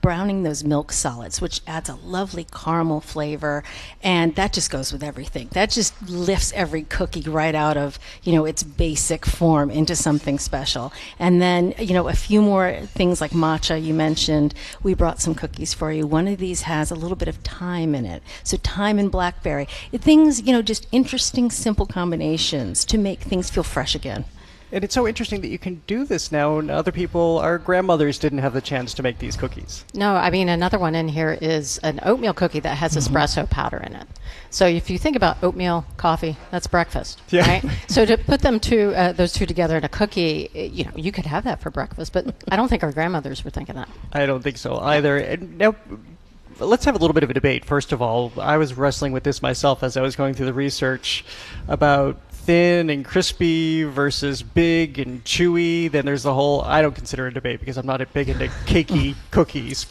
browning those milk solids, which adds a lovely caramel flavor, and that just goes with everything. That just lifts every cookie right out of, its basic form into something special. And then, a few more things like matcha you mentioned. We brought some cookies for you. One of these has a little bit of thyme in it. So thyme and blackberry. Things, just interesting, simple combinations to make things feel fresh again. And it's so interesting that you can do this now, and other people, our grandmothers didn't have the chance to make these cookies. No, I mean, another one in here is an oatmeal cookie that has espresso powder in it. So if you think about oatmeal, coffee, that's breakfast, right? So to put them those two together in a cookie, you could have that for breakfast, but I don't think our grandmothers were thinking that. I don't think so either. And now, let's have a little bit of a debate. First of all, I was wrestling with this myself as I was going through the research about thin and crispy versus big and chewy. Then there's the whole, I don't consider it a debate because I'm not big into cakey cookies.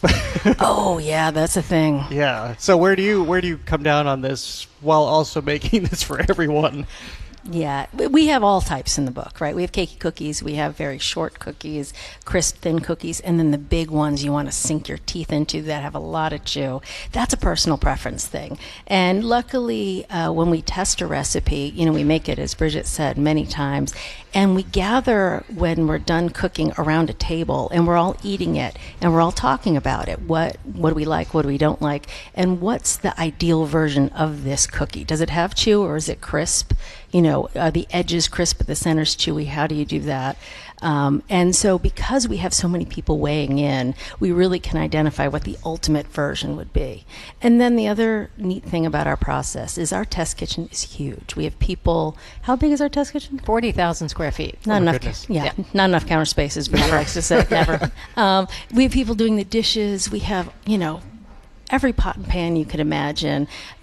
Oh yeah, that's a thing. Yeah. So where do you come down on this while also making this for everyone? Yeah, we have all types in the book, right? We have cakey cookies, we have very short cookies, crisp, thin cookies, and then the big ones you want to sink your teeth into that have a lot of chew. That's a personal preference thing. And luckily, when we test a recipe, we make it, as Bridget said, many times, and we gather when we're done cooking around a table, and we're all eating it, and we're all talking about it. What do we like, what do we don't like, and what's the ideal version of this cookie? Does it have chew or is it crisp? The edges crisp, but the center's chewy. How do you do that? And so because we have so many people weighing in, we really can identify what the ultimate version would be. And then the other neat thing about our process is our test kitchen is huge. We have people, how big is our test kitchen? 40,000 square feet. Not enough. Not enough counter space, as Bridget likes to say. Never. We have people doing the dishes. We have, every pot and pan you could imagine.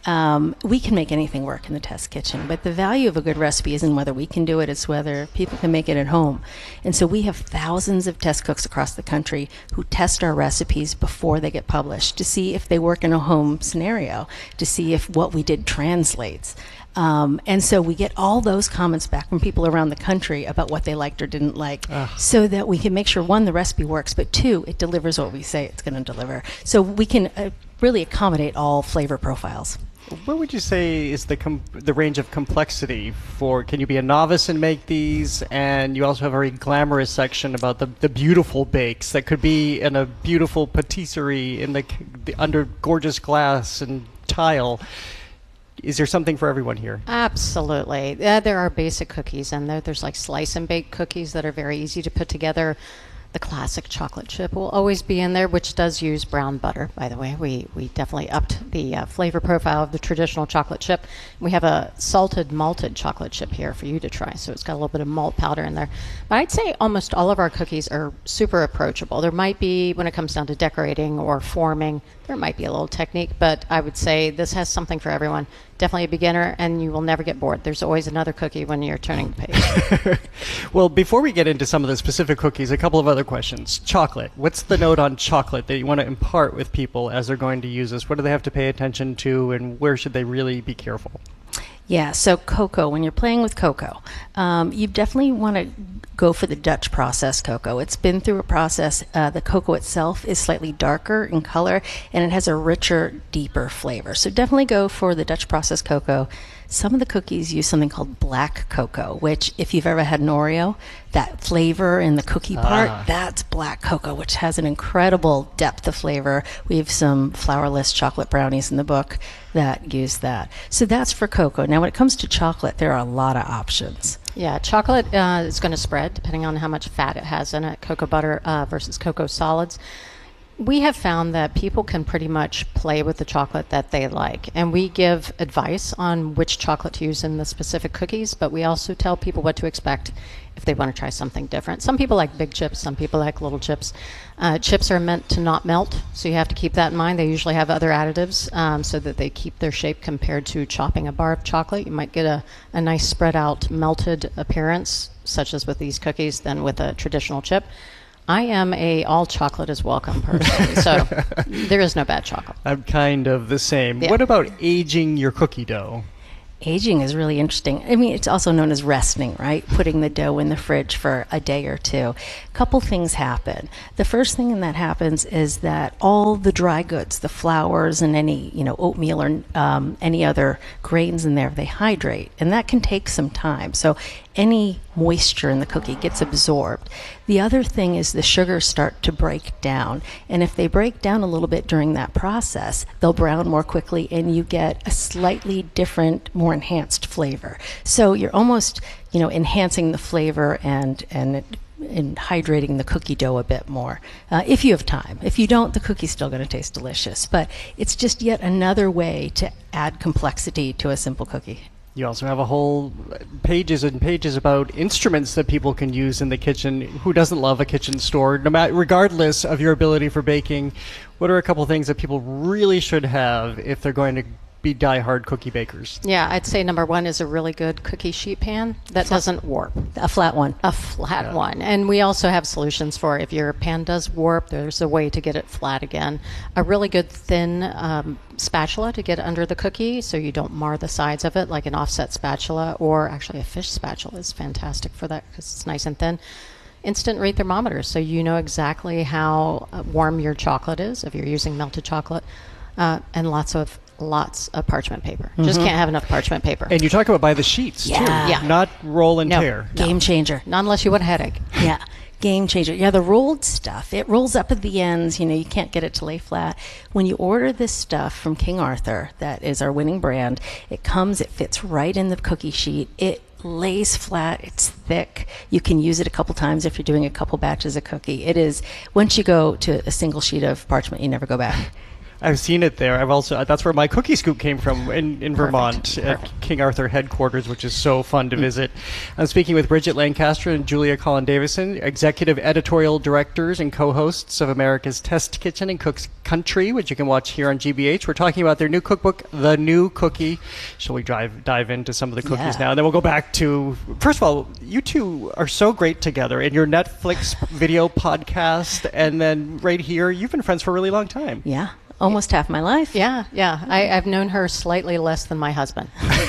We can make anything work in the test kitchen, but the value of a good recipe isn't whether we can do it, it's whether people can make it at home. And so we have thousands of test cooks across the country who test our recipes before they get published to see if they work in a home scenario, to see if what we did translates. And so we get all those comments back from people around the country about what they liked or didn't like, so that we can make sure, one, the recipe works, but two, it delivers what we say it's going to deliver. So we can really accommodate all flavor profiles. What would you say is the range of complexity for, can you be a novice and make these? And you also have a very glamorous section about the beautiful bakes that could be in a beautiful patisserie in the under gorgeous glass and tile. Is there something for everyone here? Absolutely. There are basic cookies, and there's like slice and bake cookies that are very easy to put together. The classic chocolate chip will always be in there, which does use brown butter, by the way. We definitely upped the flavor profile of the traditional chocolate chip. We have a salted malted chocolate chip here for you to try, so it's got a little bit of malt powder in there. But I'd say almost all of our cookies are super approachable. There might be, when it comes down to decorating or forming, there might be a little technique, but I would say this has something for everyone. Definitely a beginner, and you will never get bored. There's always another cookie when you're turning the page. Well, before we get into some of the specific cookies, a couple of other questions. Chocolate. What's the note on chocolate that you want to impart with people as they're going to use this? What do they have to pay attention to, and where should they really be careful? Yeah, so cocoa, when you're playing with cocoa, you definitely want to go for the Dutch processed cocoa. It's been through a process. The cocoa itself is slightly darker in color, and it has a richer, deeper flavor. So definitely go for the Dutch processed cocoa. Some of the cookies use something called black cocoa, which if you've ever had an Oreo, that flavor in the cookie part, that's black cocoa, which has an incredible depth of flavor. We have some flourless chocolate brownies in the book that use that. So that's for cocoa. Now when it comes to chocolate, there are a lot of options. Yeah, chocolate is going to spread depending on how much fat it has in it, cocoa butter versus cocoa solids. We have found that people can pretty much play with the chocolate that they like, and we give advice on which chocolate to use in the specific cookies, but we also tell people what to expect if they want to try something different. Some people like big chips, some people like little chips. Chips are meant to not melt, so you have to keep that in mind. They usually have other additives so that they keep their shape compared to chopping a bar of chocolate. You might get a nice spread out melted appearance, such as with these cookies, than with a traditional chip. I am a all chocolate is welcome person, so there is no bad chocolate. I'm kind of the same. Yeah. What about aging your cookie dough? Aging is really interesting. I mean, it's also known as resting, right? Putting the dough in the fridge for a day or two. A couple things happen. The first thing that happens is that all the dry goods, the flours and any, oatmeal or any other grains in there, they hydrate, and that can take some time. So any moisture in the cookie gets absorbed. The other thing is the sugars start to break down, and if they break down a little bit during that process, they'll brown more quickly, and you get a slightly different, more enhanced flavor. So you're almost, enhancing the flavor and hydrating the cookie dough a bit more, if you have time. If you don't, the cookie's still going to taste delicious. But it's just yet another way to add complexity to a simple cookie. You also have a whole pages and pages about instruments that people can use in the kitchen. Who doesn't love a kitchen store? Regardless of your ability for baking, what are a couple things that people really should have if they're going to be die-hard cookie bakers? Yeah, I'd say number one is a really good cookie sheet pan that doesn't warp. A flat one. A flat one. And we also have solutions for if your pan does warp, there's a way to get it flat again. A really good thin spatula to get under the cookie so you don't mar the sides of it, like an offset spatula, or actually a fish spatula is fantastic for that because it's nice and thin. Instant rate thermometer, so you know exactly how warm your chocolate is if you're using melted chocolate, and lots of parchment paper. Just can't have enough parchment paper. And you talk about by the sheets, too. Yeah. Not roll and tear. Game changer. Not unless you want a headache. Yeah. Game changer. Yeah, the rolled stuff, it rolls up at the ends. You can't get it to lay flat. When you order this stuff from King Arthur, that is our winning brand, it fits right in the cookie sheet. It lays flat. It's thick. You can use it a couple times if you're doing a couple batches of cookie. It is, once you go to a single sheet of parchment, you never go back. I've seen it there. That's where my cookie scoop came from in Vermont at King Arthur headquarters, which is so fun to visit. I'm speaking with Bridget Lancaster and Julia Collin Davison, executive editorial directors and co-hosts of America's Test Kitchen and Cook's Country, which you can watch here on GBH. We're talking about their new cookbook, The New Cookie. Shall we dive into some of the cookies now? And then we'll go back to, first of all, you two are so great together in your Netflix video podcast, and then right here, you've been friends for a really long time. Yeah. Almost half my life. Yeah. I've known her slightly less than my husband.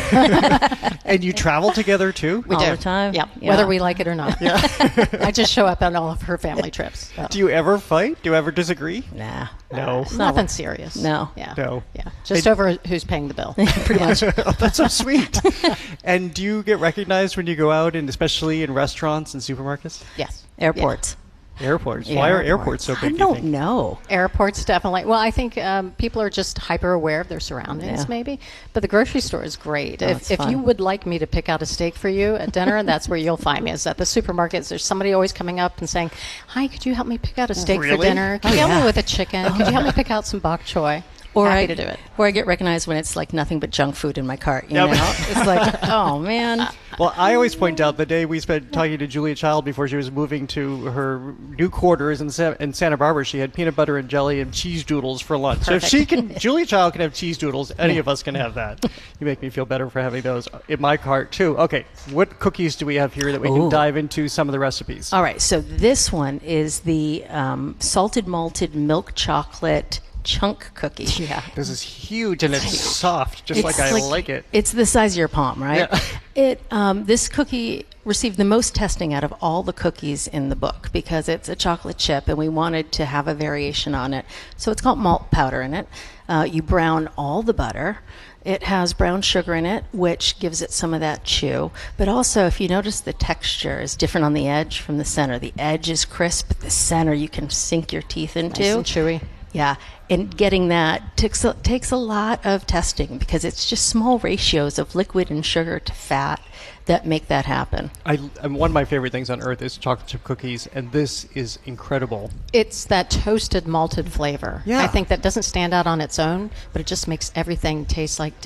And you travel together, too? We all do. the time. Yeah, Yeah. whether we like it or not. Yeah. I just show up on all of her family trips. So. Do you ever fight? Do you ever disagree? Nah. No. It's nothing serious. No. Yeah. No. Yeah. Just over who's paying the bill. Pretty much. Oh, that's so sweet. And do you get recognized when you go out, and especially in restaurants and supermarkets? Yes. Airports. Airports. Yeah. Why are airports so big? I do you don't think? know. Airports definitely. Well, I think people are just hyper aware of their surroundings, Yeah. maybe. But the grocery store is great. it's If fun. you would like me to pick out a steak for you at dinner, that's where you'll find me. Is at the supermarkets. There's somebody always coming up and saying, "Hi, could you help me pick out a steak for Really? dinner? Could you help yeah. me with a chicken? Could you help me pick out some bok choy?" Happy to do it. Or I get recognized when it's like nothing but junk food in my cart. You Yep. know, it's like, oh man. Well, I always point out the day we spent talking to Julia Child before she was moving to her new quarters in Santa Barbara, she had peanut butter and jelly and cheese doodles for lunch. So if Julia Child can have cheese doodles, any of us can have that. You make me feel better for having those in my cart too. Okay, what cookies do we have here that we can Ooh. dive into some of the recipes? All right, so this one is the salted malted milk chocolate chunk cookie. Yeah. This is huge and it's soft, just like I like it. It's the size of your palm, right? Yeah. This cookie received the most testing out of all the cookies in the book because it's a chocolate chip and we wanted to have a variation on it. So it's got malt powder in it. You brown all the butter. It has brown sugar in it, which gives it some of that chew. But also, if you notice, the texture is different on the edge from the center. The edge is crisp, but the center you can sink your teeth into. Nice and chewy. Yeah, and getting that takes a lot of testing because it's just small ratios of liquid and sugar to fat that make that happen. One of my favorite things on earth is chocolate chip cookies, and this is incredible. It's that toasted malted flavor. Yeah. I think that doesn't stand out on its own, but it just makes everything taste like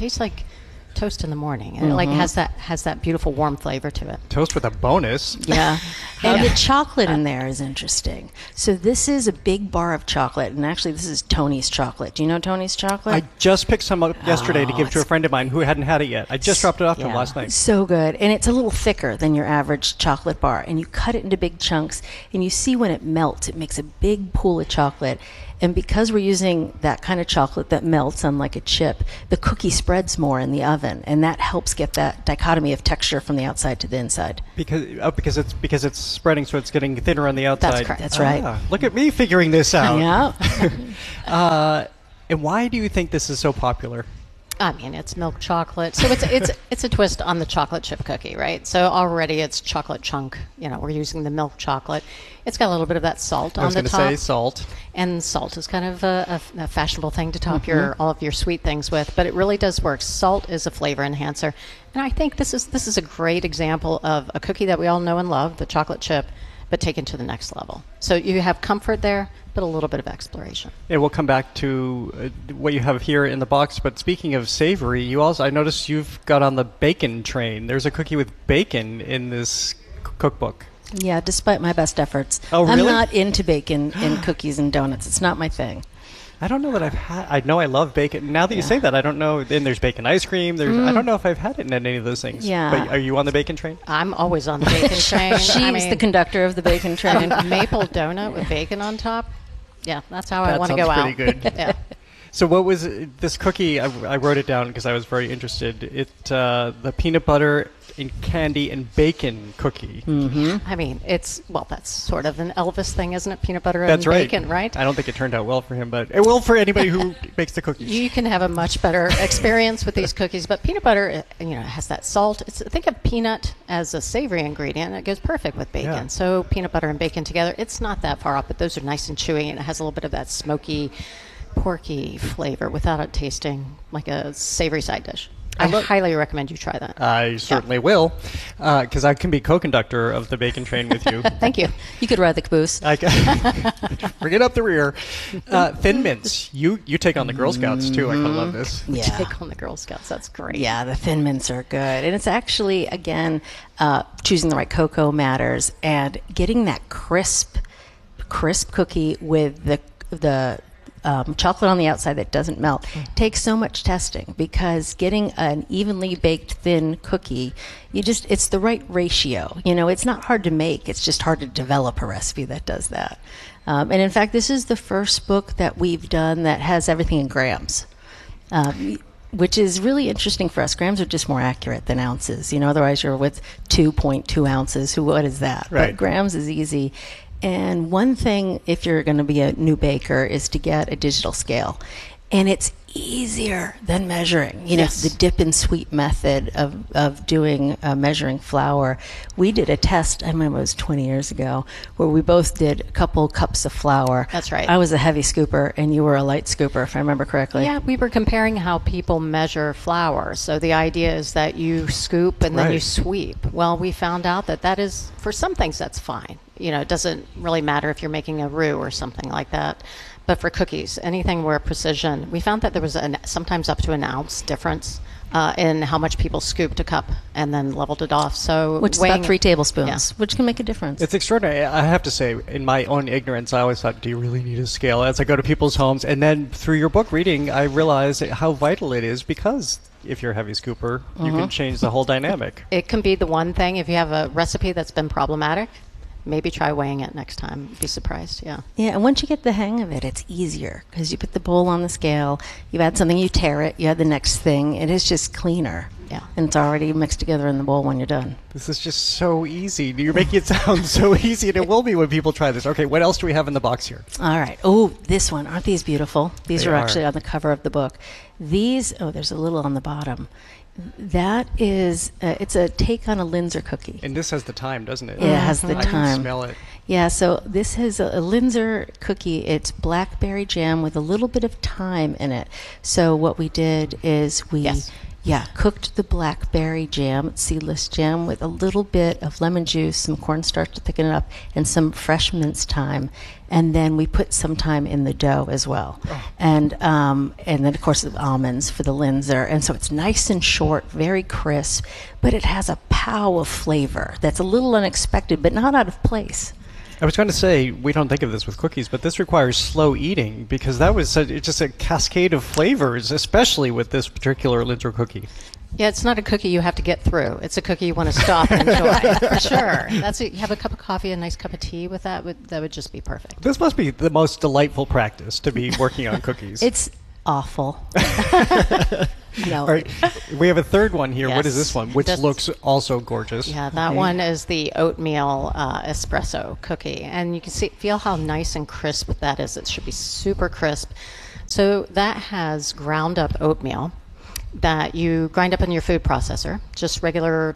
toast in the morning. And it like has that beautiful warm flavor to it. Toast with a bonus. Yeah. And the chocolate in there is interesting. So this is a big bar of chocolate, and actually this is Tony's chocolate. Do you know Tony's chocolate? I just picked some up yesterday to give to a friend of mine who hadn't had it yet. I just dropped it off to him last night. So good. And it's a little thicker than your average chocolate bar. And you cut it into big chunks, and you see when it melts, it makes a big pool of chocolate. And because we're using that kind of chocolate that melts unlike a chip, the cookie spreads more in the oven, and that helps get that dichotomy of texture from the outside to the inside. Because it's spreading, so it's getting thinner on the outside. That's correct. That's right. Look at me figuring this out. Yeah. And why do you think this is so popular? I mean, it's milk chocolate, so it's a twist on the chocolate chip cookie, right? So already it's chocolate chunk. We're using the milk chocolate. It's got a little bit of that salt on the top. I was going to say salt. And salt is kind of a fashionable thing to top all of your sweet things with, but it really does work. Salt is a flavor enhancer, and I think this is a great example of a cookie that we all know and love, the chocolate chip, but taken to the next level. So you have comfort there, but a little bit of exploration. Yeah, we'll come back to what you have here in the box. But speaking of savory, I noticed you've got on the bacon train. There's a cookie with bacon in this cookbook. Yeah, despite my best efforts. Oh, really? I'm not into bacon in cookies and donuts. It's not my thing. I don't know that I've had. I know I love bacon. Now that you say that, I don't know. Then there's bacon ice cream. I don't know if I've had it in any of those things. Yeah. But are you on the bacon train? I'm always on the bacon train. She's the conductor of the bacon train. Maple donut with bacon on top. Yeah, that's how I want to go out. That sounds pretty good. Yeah. So what was this cookie? I wrote it down because I was very interested. The peanut butter and candy and bacon cookie. Mm-hmm. I mean, that's sort of an Elvis thing, isn't it? Peanut butter That's and right. bacon, right? I don't think it turned out well for him, but it will for anybody who makes the cookies. You can have a much better experience with these cookies, but peanut butter, has that salt. Think of peanut as a savory ingredient. It goes perfect with bacon. Yeah. So peanut butter and bacon together, it's not that far off, but those are nice and chewy, and it has a little bit of that smoky, porky flavor without it tasting like a savory side dish. I highly recommend you try that. I certainly will, because I can be co-conductor of the bacon train with you. Thank you. You could ride the caboose. I can bring it up the rear. Thin Mints. You take on the Girl Scouts too. I kind of love this. Yeah. Take on the Girl Scouts. That's great. Yeah, the Thin Mints are good. And it's actually, again, choosing the right cocoa matters, and getting that crisp cookie with the chocolate on the outside that doesn't melt takes so much testing, because getting an evenly baked thin cookie, it's the right ratio. It's not hard to make, it's just hard to develop a recipe that does that. And in fact, this is the first book that we've done that has everything in grams, which is really interesting for us. Grams are just more accurate than ounces. Otherwise you're with 2.2 ounces. What is that? Right. But grams is easy. And one thing, if you're going to be a new baker, is to get a digital scale. And it's easier than measuring. Yes. The dip and sweep method of doing measuring flour. We did a test, I remember it was 20 years ago, where we both did a couple cups of flour. That's right. I was a heavy scooper, and you were a light scooper, if I remember correctly. Yeah, we were comparing how people measure flour. So the idea is that you scoop and then you sweep. Well, we found out that is, for some things, that's fine. It doesn't really matter if you're making a roux or something like that. But for cookies, anything where precision, we found that there was sometimes up to an ounce difference in how much people scooped a cup and then leveled it off. So which is about 3 tablespoons, which can make a difference. It's extraordinary. I have to say, in my own ignorance, I always thought, do you really need a scale? As I go to people's homes, and then through your book reading, I realized how vital it is, because if you're a heavy scooper, you can change the whole dynamic. It can be the one thing. If you have a recipe that's been problematic, maybe try weighing it next time. Be surprised. Yeah, and once you get the hang of it, it's easier, because you put the bowl on the scale, you add something, you tear it, you add the next thing. It is just cleaner. Yeah. And it's already mixed together in the bowl when you're done. This is just so easy. You're making it sound so easy, and it will be when people try this. Okay, what else do we have in the box here? All right. Oh, this one. Aren't these beautiful? These They are are. actually on the cover of the book. There's a little on the bottom. That is, it's a take on a Linzer cookie. And this has the time, doesn't it? It has the I time. can smell it. Yeah, so this is a Linzer cookie. It's blackberry jam with a little bit of thyme in it. So what we did is we cooked the blackberry jam, seedless jam, with a little bit of lemon juice, some cornstarch to thicken it up, and some fresh minced thyme. And then we put some thyme in the dough as well. And then, of course, the almonds for the Linzer. And so it's nice and short, very crisp, but it has a pow of flavor that's a little unexpected, but not out of place. I was going to say, we don't think of this with cookies, but this requires slow eating, because that was it's just a cascade of flavors, especially with this particular Linzer cookie. Yeah, it's not a cookie you have to get through. It's a cookie you want to stop and enjoy. Sure. That's it. You have a cup of coffee, a nice cup of tea with that. That would just be perfect. This must be the most delightful practice, to be working on cookies. It's awful. No. All right, we have a third one here. Yes. What is this one? Which looks also gorgeous. Yeah, that one is the oatmeal espresso cookie. And you can feel how nice and crisp that is. It should be super crisp. So that has ground up oatmeal that you grind up in your food processor, just regular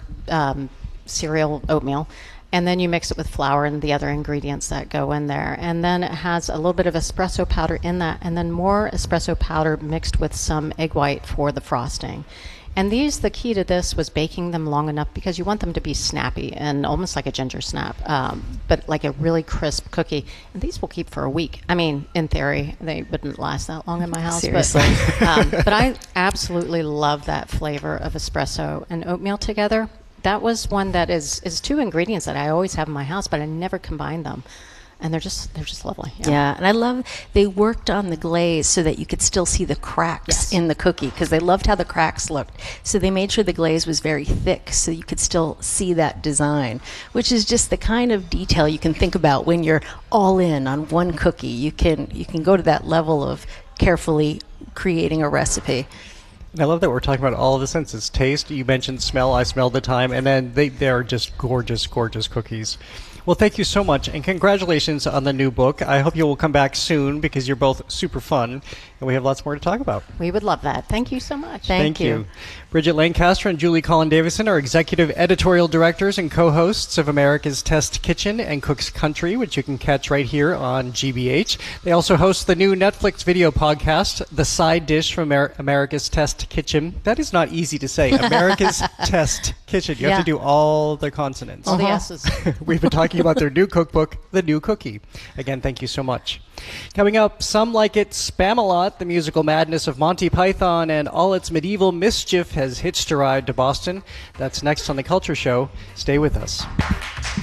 cereal oatmeal, and then you mix it with flour and the other ingredients that go in there. And then it has a little bit of espresso powder in that, and then more espresso powder mixed with some egg white for the frosting. And the key to this was baking them long enough because you want them to be snappy and almost like a ginger snap, but like a really crisp cookie. And these will keep for a week. I mean, in theory, they wouldn't last that long in my house. Seriously. But I absolutely love that flavor of espresso and oatmeal together. That was one that is two ingredients that I always have in my house, but I never combine them. And they're just lovely. Yeah, and I love they worked on the glaze so that you could still see the cracks in the cookie because they loved how the cracks looked. So they made sure the glaze was very thick so you could still see that design, which is just the kind of detail you can think about when you're all in on one cookie. You can go to that level of carefully creating a recipe. And I love that we're talking about all of the senses. Taste, you mentioned smell, I smelled the time, and then they are just gorgeous, gorgeous cookies. Well, thank you so much, and congratulations on the new book. I hope you will come back soon because you're both super fun, and we have lots more to talk about. We would love that. Thank you so much. Thank you. Bridget Lancaster and Julie Collin Davison are executive editorial directors and co-hosts of America's Test Kitchen and Cook's Country, which you can catch right here on GBH. They also host the new Netflix video podcast, The Side Dish from America's Test Kitchen. That is not easy to say. America's Test Kitchen. You have to do all the consonants. All the S's. We've been talking about their new cookbook, The New Cookie. Again, thank you so much. Coming up, Some Like It Spam-A-Lot, the musical madness of Monty Python and all its medieval mischief has hitched a ride to Boston. That's next on The Culture Show. Stay with us.